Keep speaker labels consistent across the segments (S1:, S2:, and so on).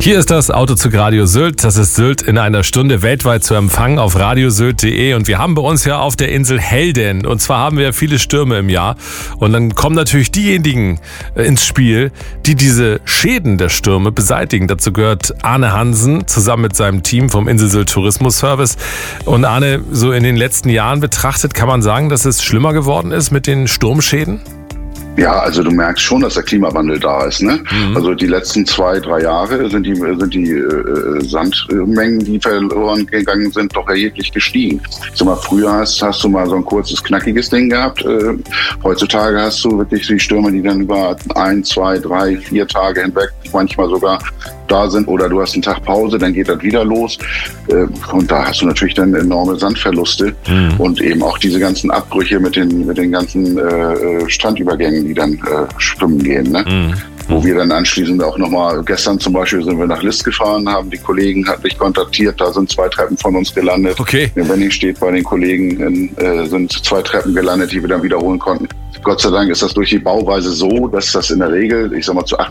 S1: Hier ist das Autozug Radio Sylt. Das ist Sylt in einer Stunde weltweit zu empfangen auf radiosylt.de. Und wir haben bei uns ja auf der Insel Helden. Und zwar haben wir ja viele Stürme im Jahr. Und dann kommen natürlich diejenigen ins Spiel, die diese Schäden der Stürme beseitigen. Dazu gehört Arne Hansen zusammen mit seinem Team vom Insel Sylt Tourismus Service. Und Arne, so in den letzten Jahren betrachtet, kann man sagen, dass es schlimmer geworden ist mit den Sturmschäden?
S2: Ja, also du merkst schon, dass der Klimawandel da ist, ne? Also die letzten 2-3 Jahre sind die Sandmengen, die verloren gegangen sind, doch erheblich gestiegen. Sag mal, früher hast du mal so ein kurzes, knackiges Ding gehabt. Heutzutage hast du wirklich die Stürme, die dann über 1, 2, 3, 4 Tage hinweg manchmal sogar da sind, oder du hast einen Tag Pause, dann geht das wieder los. Und da hast du natürlich dann enorme Sandverluste und eben auch diese ganzen Abbrüche mit den ganzen Strandübergängen, die dann schwimmen gehen, ne? Wo wir dann anschließend auch nochmal, gestern zum Beispiel sind wir nach List gefahren, haben die Kollegen hat mich kontaktiert, da sind 2 Treppen von uns gelandet.
S1: Okay.
S2: In Wenning steht bei den Kollegen, sind 2 Treppen gelandet, die wir dann wiederholen konnten. Gott sei Dank ist das durch die Bauweise so, dass das in der Regel, ich sag mal zu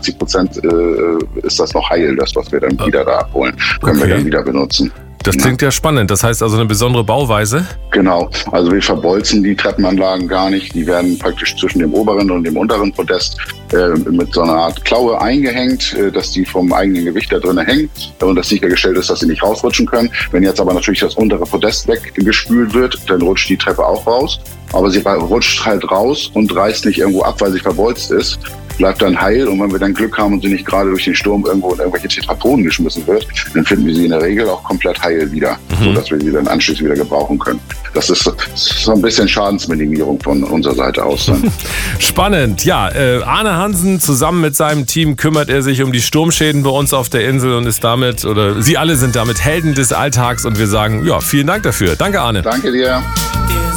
S2: 80% ist das noch heil, das was wir dann wieder da abholen, können wir dann wieder benutzen.
S1: Das klingt ja spannend. Das heißt also eine besondere Bauweise?
S2: Genau. Also wir verbolzen die Treppenanlagen gar nicht. Die werden praktisch zwischen dem oberen und dem unteren Podest mit so einer Art Klaue eingehängt, dass die vom eigenen Gewicht da drin hängen und dass sichergestellt ist, dass sie nicht rausrutschen können. Wenn jetzt aber natürlich das untere Podest weggespült wird, dann rutscht die Treppe auch raus. Aber sie rutscht halt raus und reißt nicht irgendwo ab, weil sie verbolzt ist. Bleibt dann heil, und wenn wir dann Glück haben und sie nicht gerade durch den Sturm irgendwo in irgendwelche Tetrapoden geschmissen wird, dann finden wir sie in der Regel auch komplett heil wieder, sodass wir sie dann anschließend wieder gebrauchen können. Das ist so ein bisschen Schadensminimierung von unserer Seite aus dann.
S1: Spannend, ja. Arne Hansen zusammen mit seinem Team kümmert er sich um die Sturmschäden bei uns auf der Insel und ist damit, oder Sie alle sind damit Helden des Alltags, und wir sagen, ja, vielen Dank dafür. Danke, Arne.
S2: Danke dir.